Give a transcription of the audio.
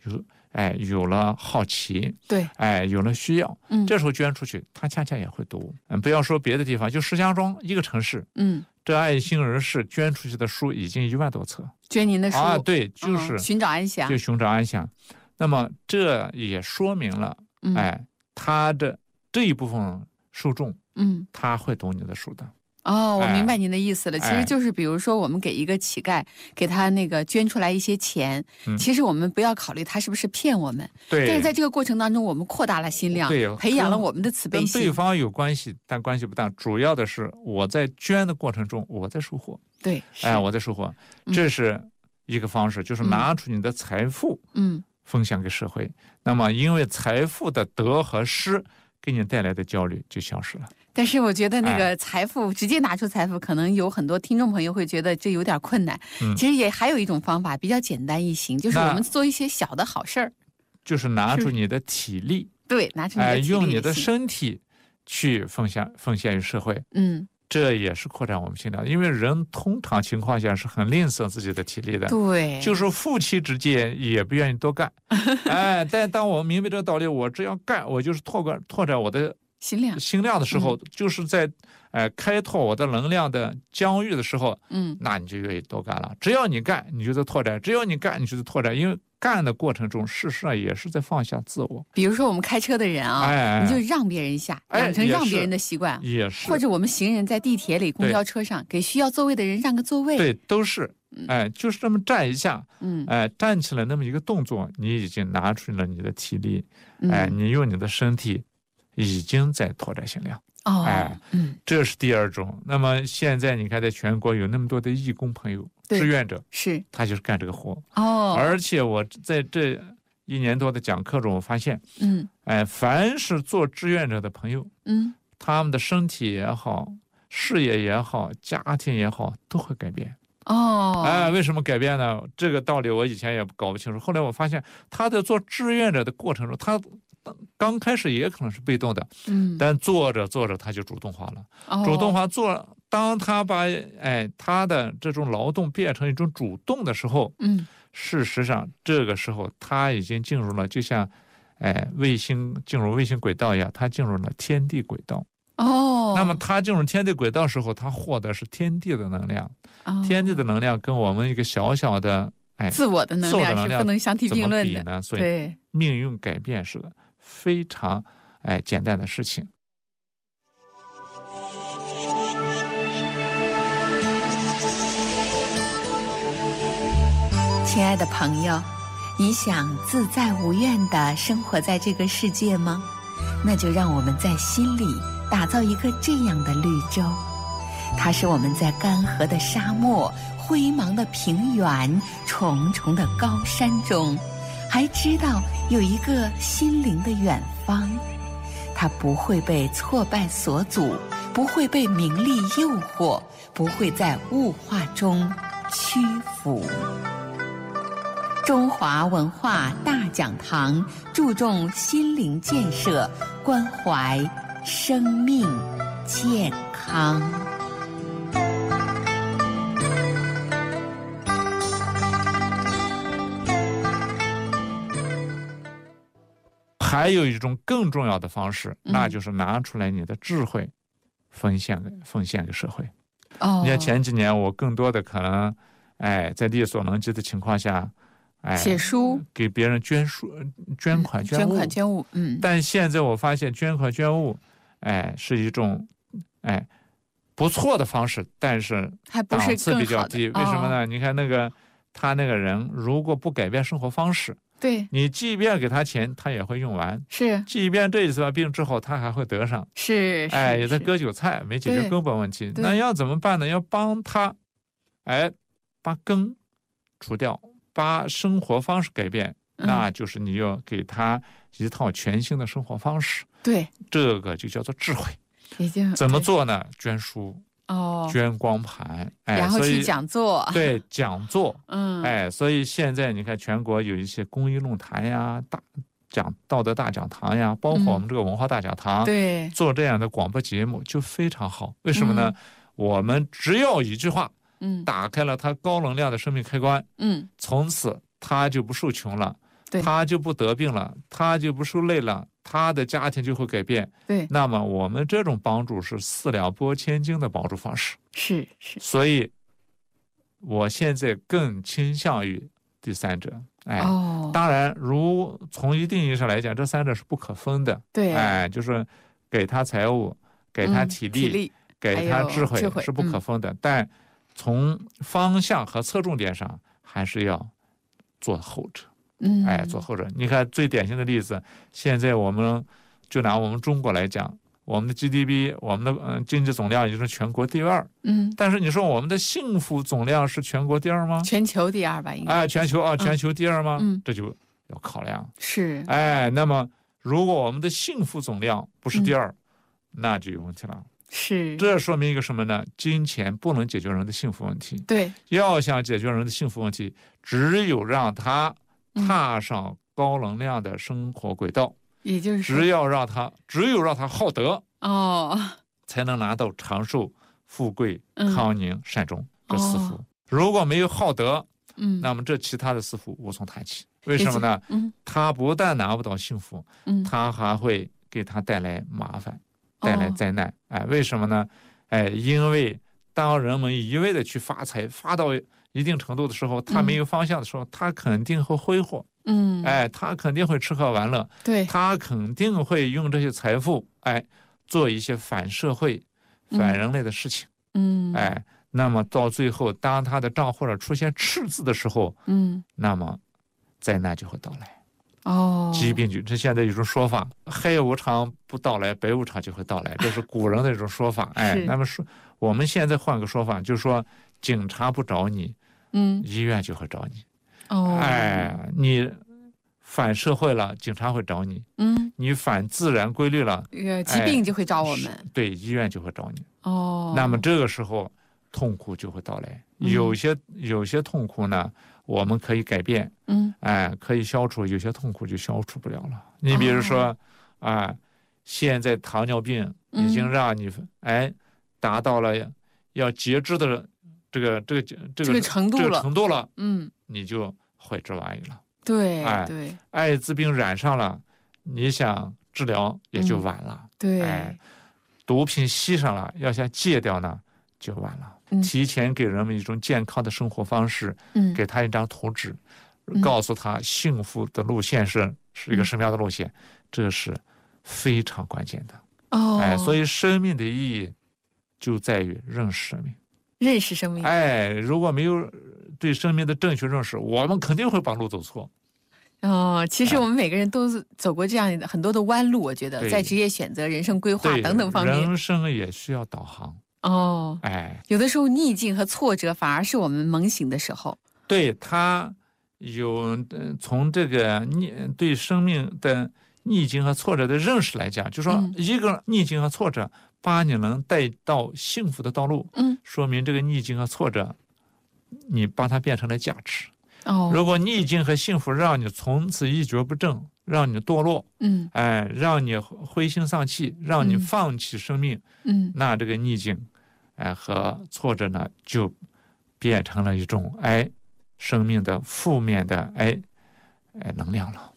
有了好奇， 对， 有了需要，这时候捐出去，他恰恰也会读。不要说别的地方，就石家庄一个城市，这爱心人士捐出去的书已经1万多册。 捐您的书啊，对，就是寻找安详， 就寻找安详。那么这也说明了，他的这一部分受众，他会读你的书的。 我明白您的意思了。其实就是比如说我们给一个乞丐，给他那个捐出来一些钱，其实我们不要考虑他是不是骗我们， 对。 但是在这个过程当中，我们扩大了心量，对，培养了我们的慈悲心。 跟对方有关系，但关系不大。主要的是我在捐的过程中，我在收获。 对， 我在收获，这是一个方式，就是拿出你的财富，分享给社会。那么因为财富的得和失给你带来的焦虑就消失了。 但是我觉得那个财富，直接拿出财富，可能有很多听众朋友会觉得这有点困难。其实也还有一种方法比较简单易行，就是我们做一些小的好事儿， 就是拿出你的体力， 对，拿出你的体力， 用你的身体去奉献于社会。这也是扩展我们心量，因为人通常情况下是很吝啬自己的体力的。 对， 就是夫妻之间也不愿意多干。但当我们明白这个道理，我只要干，我就是拓展我的心量的时候，就是在开拓我的能量的疆域的时候，那你就愿意多干了。只要你干，你就在拓展；只要你干，你就在拓展。因为干的过程中，事实上也是在放下自我。 比如说我们开车的人啊，你就让别人一下，养成让别人的习惯， 也是。 或者我们行人在地铁里、公交车上，给需要座位的人让个座位， 对，都是。就是这么站一下，站起来那么一个动作，你已经拿出了你的体力，你用你的身体已经在拓展心量。这是第二种。那么现在你看，在全国有那么多的义工朋友、志愿者， 是他就是干这个活。而且我在这1年多的讲课中，我发现，凡是做志愿者的朋友，他们的身体也好，事业也好，家庭也好，都会改变。为什么改变呢？这个道理我以前也搞不清楚。后来我发现，他在做志愿者的过程中，他刚开始也可能是被动的，但做着做着他就主动化了。主动化当他把他的这种劳动变成一种主动的时候，事实上这个时候他已经进入了，就像卫星进入卫星轨道一样，他进入了天地轨道。那么他进入天地轨道时候，他获得是天地的能量。天地的能量跟我们一个小小的自我的能量是不能相提并论的。 所以命运改变是非常简单的事情。 亲爱的朋友，你想自在无怨地生活在这个世界吗？那就让我们在心里打造一个这样的绿洲，它是我们在干涸的沙漠、灰茫的平原、重重的高山中，还知道有一个心灵的远方。它不会被挫败所阻，不会被名利诱惑，不会在物化中屈服。中华文化大讲堂注重心灵建设，关怀生命健康。 还有一种更重要的方式，那就是拿出来你的智慧，奉献给社会。你看前几年我更多的可能，在力所能及的情况下， 写书， 给别人捐款捐物。但现在我发现捐款捐物，是一种，不错的方式，但是档次比较低。为什么呢？你看他那个人，如果不改变生活方式， 对， 你即便给他钱，他也会用完。 是， 即便这一次把病治好，他还会得上。 是， 也在割韭菜，没解决根本问题。那要怎么办呢？要帮他，把根除掉。把生活方式改变，那就是你要给他一套全新的生活方式。 对， 这个就叫做智慧。怎么做呢？捐书，捐光盘， 然后去讲座。 对，讲座。所以现在你看，全国有一些公益论坛呀、道德大讲堂呀，包括我们这个文化大讲堂， 对， 做这样的广播节目就非常好。为什么呢？我们只要一句话。打开了他高能量的生命开关，从此他就不受穷了， 他就不得病了，他就不受累了，他的家庭就会改变。 对， 那么我们这种帮助是四两拨千斤的帮助方式。 是。 所以我现在更倾向于第三者。当然，如从一定意义上来讲，这三者是不可分的。 对， 就是给他财物，给他体力，给他智慧是不可分的。但从方向和侧重点上，还是要做后者。做后者。你看最典型的例子，现在我们就拿我们中国来讲，我们的 GDP， 我们的经济总量已经是全国第2。但是你说我们的幸福总量是全国第2吗？ 全球第2吧，应该。 全球第2吗？这就要考量。 是。 那么如果我们的幸福总量不是第2，那就有问题了。 是。 这说明一个什么呢？金钱不能解决人的幸福问题。 对。 要想解决人的幸福问题，只有让他踏上高能量的生活轨道。 也就是只有让他好德才能拿到长寿、富贵、康宁、善终这4福。如果没有好德，那么这其他的4福无从谈起。为什么呢？他不但拿不到幸福，他还会给他带来麻烦，带来灾难。为什么呢？因为当人们一味的去发财，发到一定程度的时候，他没有方向的时候，他肯定会挥霍。他肯定会吃喝玩乐。 对， 他肯定会用这些财富做一些反社会、反人类的事情。那么到最后，当他的账户上出现赤字的时候，那么灾难就会到来。疾病这现在有种说法，黑无常不到来，白无常就会到来，这是古人的一种说法。那么我们现在换个说法，就是说警察不找你，医院就会找你。你反社会了，警察会找你。你反自然规律了， 疾病就会找我们。 对，医院就会找你。那么这个时候痛苦就会到来。有些痛苦呢，我们可以改变，可以消除；有些痛苦就消除不了了。你比如说，现在糖尿病已经让你达到了要截肢的这个程度了，你就悔之晚矣了。 对， 艾滋病染上了，你想治疗也就晚了。毒品吸上了，要想戒掉呢，就晚了。提前给人们一种健康的生活方式，给他一张图纸，告诉他幸福的路线是一个什么样的路线，这是非常关键的。所以生命的意义就在于认识生命。 认识生命。 如果没有对生命的正确认识，我们肯定会把路走错。 其实我们每个人都走过这样很多的弯路，我觉得在职业选择、人生规划等等方面， 人生也需要导航。 有的时候逆境和挫折反而是我们猛醒的时候。 对，他有从这个对生命的逆境和挫折的认识来讲，就说一个逆境和挫折把你能带到幸福的道路，说明这个逆境和挫折你把它变成了价值。如果逆境和幸福让你从此一蹶不振，让你堕落，让你灰心丧气，让你放弃生命，那这个逆境和挫折呢，就变成了一种生命的负面的能量了。